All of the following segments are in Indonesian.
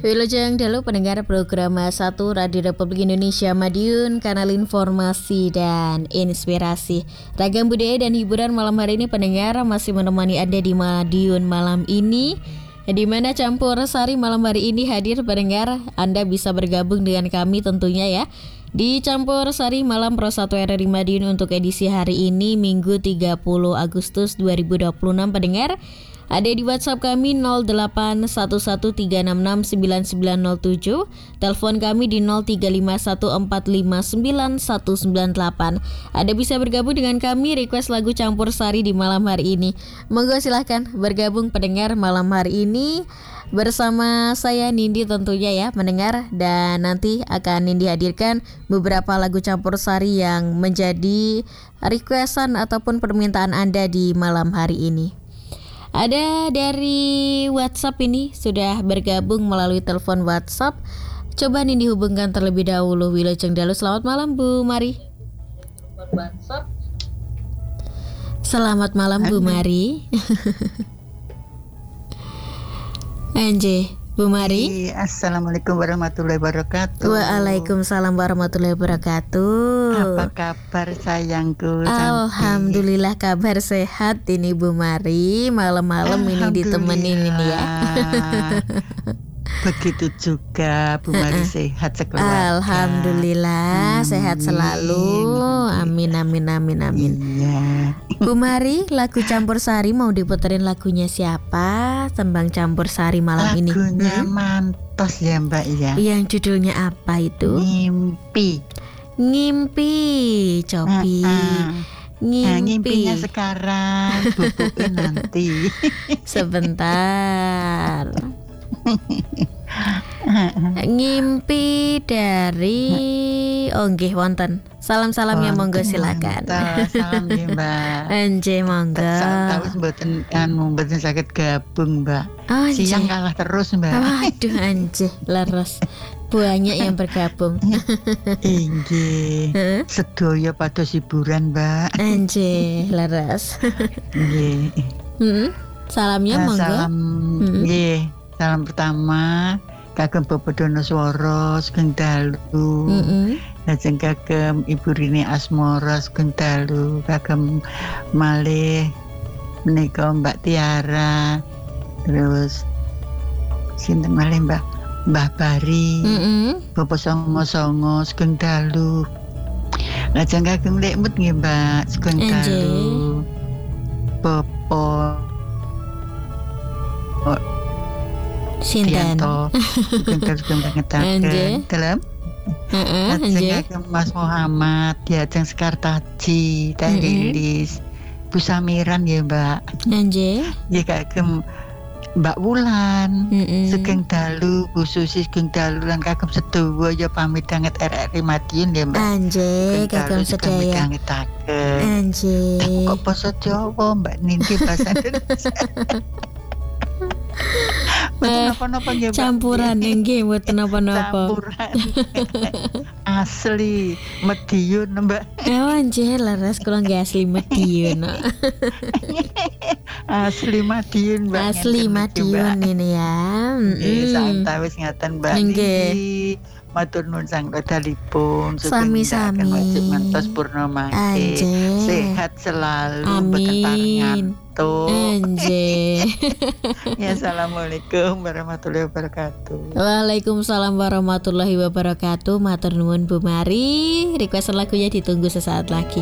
Wilujeng dalu pendengar program 1 Radio Republik Indonesia Madiun, kanal informasi dan inspirasi. Ragam budaya dan hiburan malam hari ini pendengar masih menemani Anda di Madiun malam ini. Di mana campur sari malam hari ini hadir pendengar, Anda bisa bergabung dengan kami tentunya ya. Di Campur Sari Malam Pro 1 RRI Madiun untuk edisi hari ini Minggu 30 Agustus 2026 pendengar. Ada di WhatsApp kami 0811366997, telepon kami di 0351459198. Ada bisa bergabung dengan kami, request lagu Campur Sari di malam hari ini. Monggo silahkan bergabung pendengar malam hari ini bersama saya Nindi tentunya ya mendengar, dan nanti akan Nindi hadirkan beberapa lagu Campur Sari yang menjadi requestan ataupun permintaan Anda di malam hari ini. Ada dari WhatsApp ini sudah bergabung melalui telepon WhatsApp. Coba Nindi hubungkan terlebih dahulu. Wilujeng dalu, selamat malam Bu Mari. Selamat malam Bu Mari. Anje, Bu Mari. Assalamualaikum warahmatullahi wabarakatuh. Waalaikumsalam warahmatullahi wabarakatuh. Apa kabar sayangku? Alhamdulillah kabar sehat ini Bu Mari. Malam-malam ini ditemenin ini ya. Begitu juga Bu Mari sehat sekeluarga. Alhamdulillah sehat selalu. Amin amin amin amin. Iya. Bu Mari, lagu Campur Sari mau diputerin lagunya siapa? Tembang Campur Sari malam ini. Lagunya mantos ya Mbak ya. Yang judulnya apa itu? Ngimpi, Copi. Ngimpinya sekarang, bubukin nanti. Sebentar. Ngimpi dari nggih wonten. Salam-salamnya monggo silakan. Salam ya Mbak. Anje monggo. Tahu mboten saged gabung Mbak. Siang kalah terus Mbak. Waduh anje leres. Banyak yang bergabung. Inggih. Sedaya pados hiburan Mbak. Anje leres. Nggih. Salamnya monggo. Salam nggih. Salam pertama kagem Bapak Donosworo sugeng dalu. Lajeng kagem Ibu Rini Asmara sugeng dalu, kagem malih menika Mbak Tiara. Terus sinten malih Mbah Bari. Bapak Songo sugeng dalu. Lajeng kagem Lekmut nggih Mbak sugeng dalu. Bapak Sinten sugeng ngetaken dalam ajeng Mas Muhammad ya ajeng Sekartaji Lilis Bu Samiran ya Mbak Anje ya kagem Mbak Wulan sugeng dalu Bu Susi sugeng dalu lan kagem sedoyo ya pamit anget RRI Madiun ya Mbak Anje kagem sedaya Anje kok basa Jawa Mbak Nindi bahasa Indonesia. Napa-napa nggih Mbak. Campuran nggih mboten napa-napa. Campuran. Asli Madiun Mbak. Anje leres kula nggih asli Madiun. Asli Madiun Mbak. Asli Madiun ini ya. Nggih santawis ngaten Mbak. Nggih. Matur nuwun sang dalipun sami-sami mantos purnama sehat selalu amin Anje. Ya assalamualaikum warahmatullahi wabarakatuh. Waalaikumsalam warahmatullahi wabarakatuh. Matur nuwun Bu Mari. Request lagunya ditunggu sesaat lagi.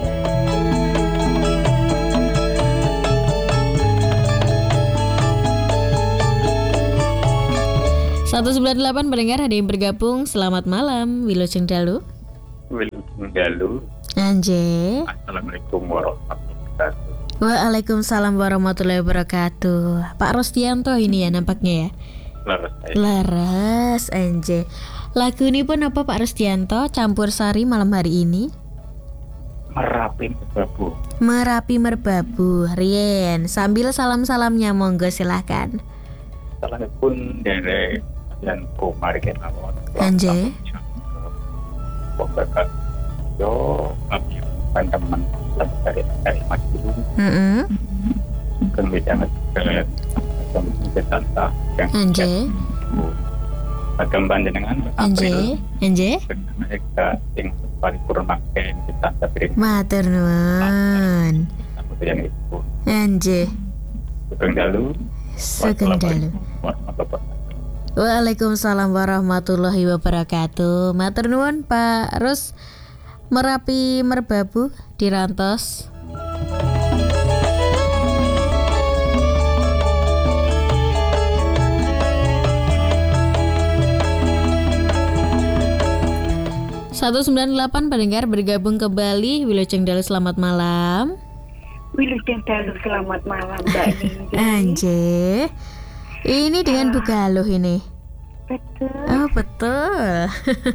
198 pendengar ada yang bergabung. Selamat malam Wilujeng dalu. Wilujeng dalu. Anje. Assalamualaikum warahmatullahi wabarakatuh. Waalaikumsalam warahmatullahi wabarakatuh. Pak Rostianto ini ya nampaknya ya. Laras Anje. Lagu ini pun apa Pak Rostianto? Campur Sari malam hari ini. Merapi Merbabu. Rien. Sambil salam-salamnya monggo silahkan. Salam pun dari dan Bu Mari Kenalon. Anje. Pemberkat yo kami teman-teman dari Madiun. Kemudian ke tantah yang Anje. Bagam panjenengan Anje, anje. mereka sing paripurna ken kita sabri Matur nuwun. yang itu Anje, Sugeng dalu. sugeng dalu. Waalaikumsalam warahmatullahi wabarakatuh. Matur nuwun Pak Rus Merapi Merbabu dirantos. ...198 pendengar bergabung kembali. Wilujeng Dalu selamat malam. Wilujeng Dalu selamat malam Mbak Nindi. Anje, ini dengan Bu Galuh ini. Betul. Oh betul.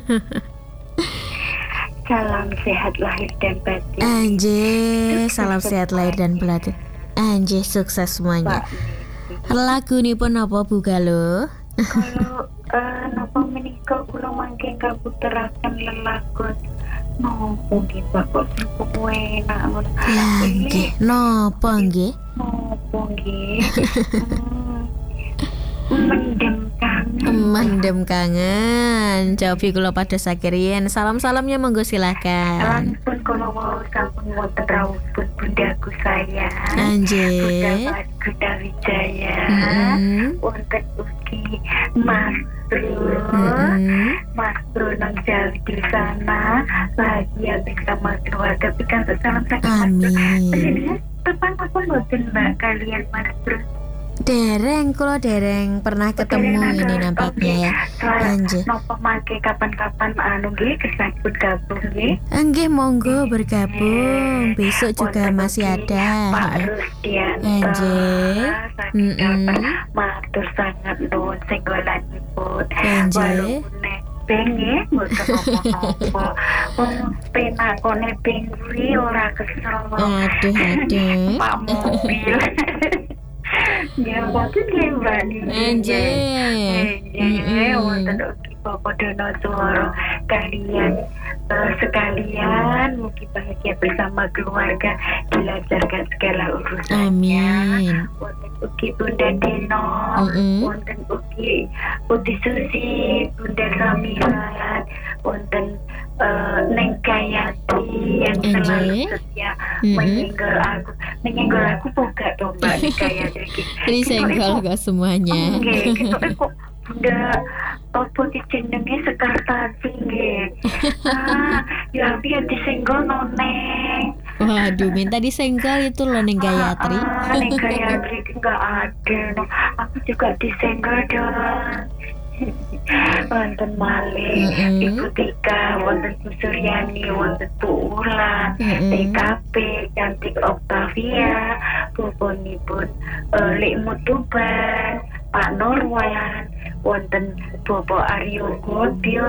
Salam sehat lahir dan batin. Anje, salam sehat lahir dan batin. Anje, sukses semuanya. Lagu ini pun apa Bu Galuh? Kalau napa menika kula mangke kabuteraken lelagon nopo nggih Bapak cukup enak ngono. Lah nggih, napa nggih? Nopo nggih? Mendem kangen. Mendem kangen. Jawab kula pada sakirian. Salam-salamnya monggo silakan. Lampun kula wau sampun wonten rawuhipun bundaku saya. Anje. Bunda Guna Wijaya. Wonten ugi Mas Mas Bro nang Jawi di sana bahagia bersama keluarga pikantuk salam saya. Amin. Tepan apa mboten Mbak kalian Mas Bro? Dereng, kula dereng pernah ketemu ini nampaknya ya. Anje. Napa mangke kapan-kapan anu nggih kesambut gabung nggih. Nggih monggo bergabung. Besok juga masih ada. Pak Rusdianto. Anje. Matur sangat nuwun singgolanipun. Anje. Walaupun pengen mboten apa-apa. Wong penakone pengri ora kesel. Aduh. Pak mobil. Ya, waktu dia berani. Anje. Wonten ugi Bapak Dono Suworo kalian sekalian mungkin bahagia bersama keluarga dilancarkan segala urusannya. Amin. Wonten ugi Bunda Dino, wonten ugi Putih Susi, Bunda Samiran, wonten Neng Gayati yang selalu setia menyenggol aku buka dong Mbak Neng Gayati. Ini senggol kok semuanya. Oke, gitu kok Bunda apa jenenge Sekar Tati nggih. Ya biar disenggol noneng. Waduh, minta disenggol itu loh Neng Gayatri. Neng Gayatri enggak ada. Aku juga disenggol dong. Wonten malih Ibu Tika, wonten Bu Suryani, wonten Bu Ulan, TKP, Cantik Octavia, Boponipun Lek Mutuban, Pak Norwan, wonten Bobo Aryo Godyo,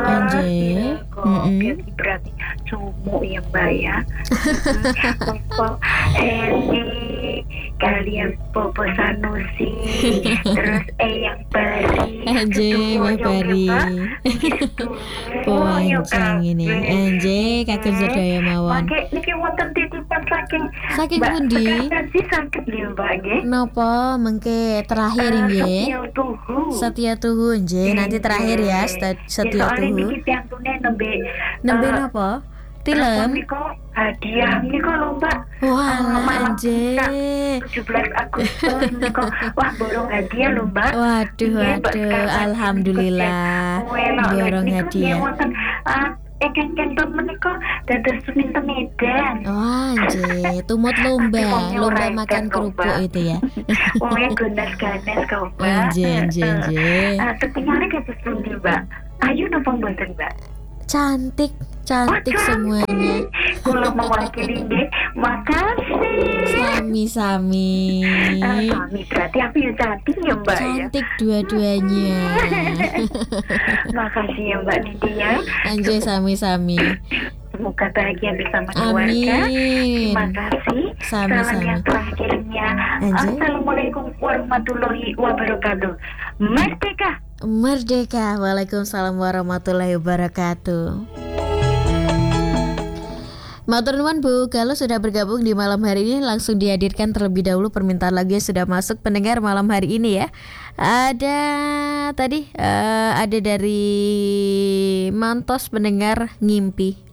berarti sumuk ya Mbak ya. Bobo Eni, kalian Bobo Sanusi, terus yang Bari, Mbak Bari. Poancang ini. Anje kakek sedaya mawon. Niki wonten titipan saking pundi? Sakit lho Mbak nggih. Napa mengke terakhir nggih? Setia Tuhu nggih. Nanti terakhir ya Setia Tuhu. Niki piantune nembe napa? Tilem. Hadiah niko lho Mbak. Wah, Anje. 17 Agustus niko. Wah, borong hadiah lho Mbak. Waduh. Alhamdulillah. Borong hadiah. Kenton menika dados Seminten Medan. Wah, Anje, tumut lomba makan kerupuk itu ya. Wongnya ganas kau Mbak. Anje. Setinggalnya kados pundi Mbak? Ayo napa mboten Mbak? Cantik semuanya. Kalau mewakili nggih, makasih. Sami. Sami berarti aku yang cantik ya Mbak. Cantik dua-duanya. Makasih ya Mbak Nindi ya. Anje sami-sami. Semoga bahagia bersama keluarga. Amin. Terima kasih. Sami-sami. Salam yang terakhirnya. Anje. Assalamualaikum warahmatullahi wabarakatuh. Merdeka. Waalaikumsalam warahmatullahi wabarakatuh. Matur nuwun Bu, kalau sudah bergabung di malam hari ini langsung dihadirkan terlebih dahulu permintaan lagu yang sudah masuk pendengar malam hari ini ya. Ada tadi ada dari Mantos pendengar Ngimpi.